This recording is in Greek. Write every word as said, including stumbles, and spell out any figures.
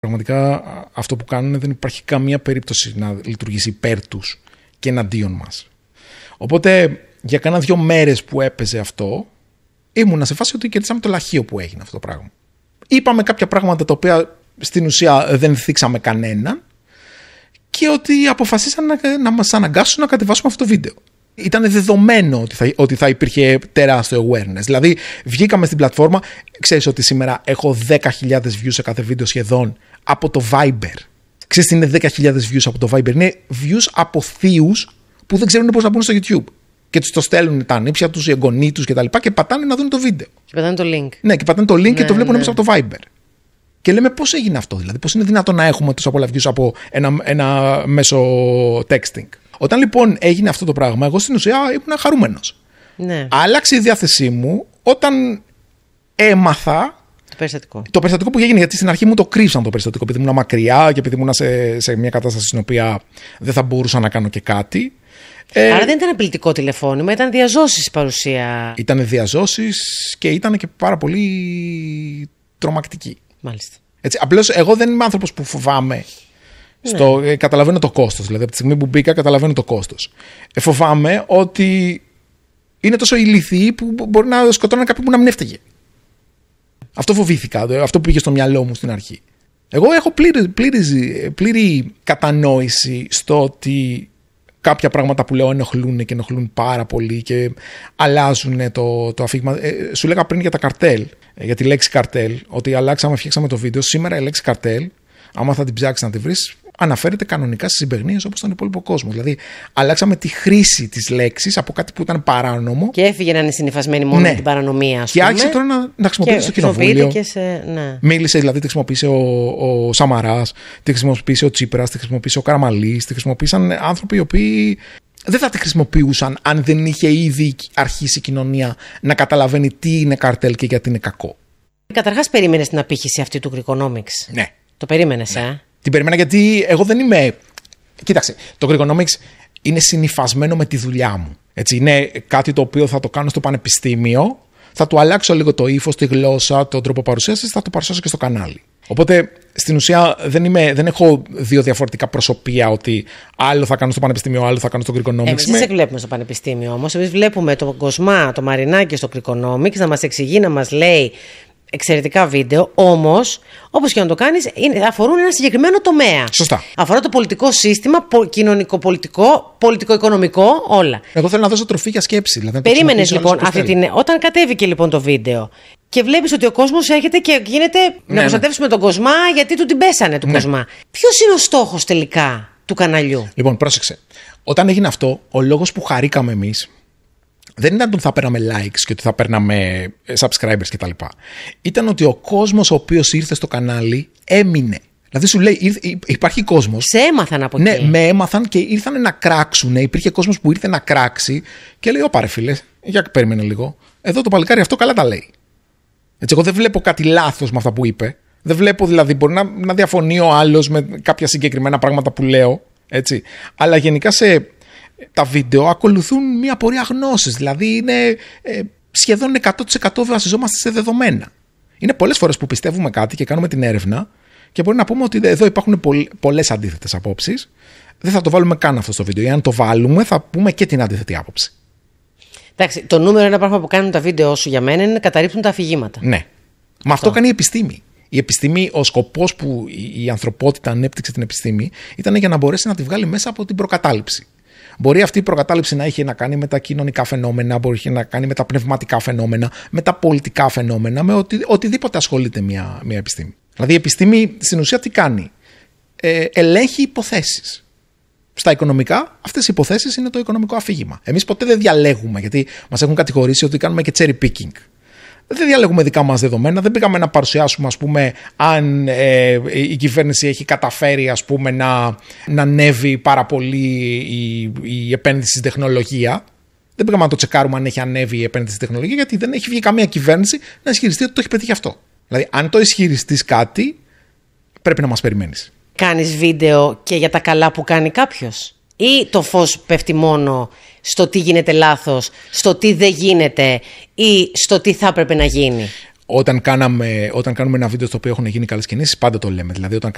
Πραγματικά αυτό που κάνουν δεν υπάρχει καμία περίπτωση να λειτουργήσει υπέρ τους και εναντίον μας. Οπότε για κάνα δύο μέρες που έπαιζε αυτό, ήμουνα σε φάση ότι κερδίσαμε το λαχείο που έγινε αυτό το πράγμα. Είπαμε κάποια πράγματα τα οποία στην ουσία δεν θίξαμε κανέναν και ότι αποφασίσαν να, να μας αναγκάσουν να κατεβάσουμε αυτό το βίντεο. Ήταν δεδομένο ότι θα, ότι θα υπήρχε τεράστιο awareness. Δηλαδή βγήκαμε στην πλατφόρμα, ξέρεις ότι σήμερα έχω δέκα χιλιάδες views σε κάθε βίντεο σχεδόν από το Viber. Ξέρεις τι είναι δέκα χιλιάδες views από το Viber? Είναι views από θείους που δεν ξέρουν πώς να μπουν στο YouTube. Και τους το στέλνουν τα ανήψια τους, οι εγγονοί τους κτλ. Και, και πατάνε να δουν το βίντεο. Και πατάνε το link. Ναι, και πατάνε το link ναι, και το βλέπουν ναι. μέσα από το Viber. Και λέμε πώς έγινε αυτό, δηλαδή, πώς είναι δυνατόν να έχουμε τόσα πολλά views από ένα, ένα μέσο texting. Όταν λοιπόν έγινε αυτό το πράγμα, εγώ στην ουσία ήμουν χαρούμενος. Ναι. Άλλαξε η διάθεσή μου όταν έμαθα. Το περιστατικό. Το περιστατικό που έγινε, γιατί στην αρχή μου το κρύψαν το περιστατικό, επειδή ήμουν μακριά και επειδή ήμουν σε, σε μια κατάσταση στην οποία δεν θα μπορούσα να κάνω και κάτι. Άρα ε, δεν ήταν απειλητικό τηλεφώνημα, ήταν διαζώσεις η παρουσία. Ήταν διαζώσεις και ήταν και πάρα πολύ τρομακτική. Μάλιστα. Έτσι, απλώς εγώ δεν είμαι άνθρωπος που φοβάμαι. Στο, ναι. ε, καταλαβαίνω το κόστος. Δηλαδή, από τη στιγμή που μπήκα, καταλαβαίνω το κόστος. Ε, φοβάμαι ότι είναι τόσο ηλίθιοι που μπορεί να σκοτώνουν κάποιον που να μην έφταιγε. Αυτό φοβήθηκα. Αυτό που πήγε στο μυαλό μου στην αρχή. Εγώ έχω πλήρη, πλήρη, πλήρη κατανόηση στο ότι κάποια πράγματα που λέω ενοχλούν και ενοχλούν πάρα πολύ και αλλάζουν το, το αφήγημα. Ε, σου λέγα πριν για τα καρτέλ, για τη λέξη καρτέλ, ότι αλλάξαμε, φτιάξαμε το βίντεο. Σήμερα η λέξη καρτέλ, άμα θα την ψάξεις να τη βρεις, αναφέρεται κανονικά στις συμπαιγνίες όπως τον υπόλοιπο κόσμο. Δηλαδή, αλλάξαμε τη χρήση της λέξης από κάτι που ήταν παράνομο. Και έφυγε να είναι συνυφασμένη μόνο ναι. με την παρανομία, ας πούμε. Και άρχισε τώρα να, να χρησιμοποιείται στο κοινοβούλιο. Και σε, ναι. Μίλησε, δηλαδή, τη χρησιμοποίησε ο, ο Σαμαράς, τη χρησιμοποίησε ο Τσίπρας, τη χρησιμοποίησε ο Καραμανλής, τη χρησιμοποίησαν άνθρωποι οι οποίοι δεν θα τη χρησιμοποιούσαν αν δεν είχε ήδη αρχίσει η κοινωνία να καταλαβαίνει τι είναι καρτέλ και γιατί είναι κακό. Καταρχάς, περίμενες την απήχηση αυτή του Greekonomics. Ναι. Το περίμενες, ναι. ε. Την περίμενα γιατί εγώ δεν είμαι. Κοίταξε, το Greekonomics είναι συνυφασμένο με τη δουλειά μου. Έτσι, είναι κάτι το οποίο θα το κάνω στο πανεπιστήμιο, θα του αλλάξω λίγο το ύφος, τη γλώσσα, τον τρόπο παρουσίασης, θα το παρουσιάσω και στο κανάλι. Οπότε στην ουσία δεν, είμαι, δεν έχω δύο διαφορετικά προσωπία, ότι άλλο θα κάνω στο πανεπιστήμιο, άλλο θα κάνω στο Greekonomics. Εμείς δεν σε βλέπουμε στο πανεπιστήμιο όμως. Εμείς βλέπουμε τον Κοσμά, το Μαρινάκι στο Greekonomics να μας εξηγεί, να μας λέει εξαιρετικά βίντεο, όμως, όπως και να το κάνεις, αφορούν ένα συγκεκριμένο τομέα. Σωστά. Αφορά το πολιτικό σύστημα, κοινωνικό-πολιτικό, πολιτικο-οικονομικό, όλα. Εγώ θέλω να δώσω τροφή για σκέψη. Δηλαδή, περίμενες λοιπόν αυτή την. Όταν κατέβηκε λοιπόν το βίντεο και βλέπεις ότι ο κόσμος έρχεται και γίνεται ναι, να προστατεύσουμε ναι. τον Κοσμά γιατί του την πέσανε του ναι. Κοσμά. Ποιος είναι ο στόχος τελικά του καναλιού? Λοιπόν, πρόσεξε. Όταν έγινε αυτό, ο λόγος που χαρήκαμε εμείς δεν ήταν ότι θα παίρναμε likes και ότι θα παίρναμε subscribers κτλ. Ήταν ότι ο κόσμος ο οποίος ήρθε στο κανάλι έμεινε. Δηλαδή σου λέει, υπάρχει κόσμος. Σε έμαθαν από εκεί. Ναι, με έμαθαν και ήρθαν να κράξουν. Υπήρχε κόσμος που ήρθε να κράξει και λέει: Ωπα ρε φίλε, για περίμενε λίγο. Εδώ το παλικάρι αυτό καλά τα λέει. Έτσι, εγώ δεν βλέπω κάτι λάθος με αυτά που είπε. Δεν βλέπω δηλαδή, μπορεί να, να διαφωνεί ο άλλος με κάποια συγκεκριμένα πράγματα που λέω. Έτσι. Αλλά γενικά σε. Τα βίντεο ακολουθούν μια πορεία γνώσης, δηλαδή είναι ε, σχεδόν εκατό τοις εκατό βασιζόμαστε σε δεδομένα. Είναι πολλές φορές που πιστεύουμε κάτι και κάνουμε την έρευνα και μπορεί να πούμε ότι εδώ υπάρχουν πολλές αντίθετες απόψεις. Δεν θα το βάλουμε καν αυτό στο βίντεο. Ή αν το βάλουμε, θα πούμε και την αντίθετη άποψη. Εντάξει, το νούμερο ένα πράγμα που κάνουν τα βίντεο σου για μένα είναι να καταρρίπτουν τα αφηγήματα. Ναι. Αυτό. Μα αυτό κάνει η επιστήμη. Η επιστήμη, ο σκοπός που η ανθρωπότητα ανέπτυξε την επιστήμη ήταν για να μπορέσει να τη βγάλει μέσα από την προκατάληψη. Μπορεί αυτή η προκατάληψη να έχει να κάνει με τα κοινωνικά φαινόμενα, μπορεί να κάνει με τα πνευματικά φαινόμενα, με τα πολιτικά φαινόμενα, με οτι, οτιδήποτε ασχολείται μια, μια επιστήμη. Δηλαδή η επιστήμη στην ουσία τι κάνει? Ε, ελέγχει υποθέσεις. Στα οικονομικά, αυτές οι υποθέσεις είναι το οικονομικό αφήγημα. Εμείς ποτέ δεν διαλέγουμε, γιατί μας έχουν κατηγορήσει ότι κάνουμε και cherry picking. Δεν διαλέγουμε δικά μας δεδομένα, δεν πήγαμε να παρουσιάσουμε, ας πούμε, αν ε, η κυβέρνηση έχει καταφέρει, ας πούμε, να, να ανέβει πάρα πολύ η, η επένδυση στην τεχνολογία. Δεν πήγαμε να το τσεκάρουμε αν έχει ανέβει η επένδυση στην τεχνολογία, γιατί δεν έχει βγει καμία κυβέρνηση να ισχυριστεί ότι το έχει πετύχει αυτό. Δηλαδή, αν το ισχυριστείς κάτι, πρέπει να μας περιμένεις. Κάνεις βίντεο και για τα καλά που κάνει κάποιος? Ή το φως πέφτει μόνο στο τι γίνεται λάθος, στο τι δεν γίνεται ή στο τι θα έπρεπε να γίνει? Όταν, κάναμε, όταν κάνουμε ένα βίντεο στο οποίο έχουν γίνει καλές κινήσεις, πάντα το λέμε. Δηλαδή, όταν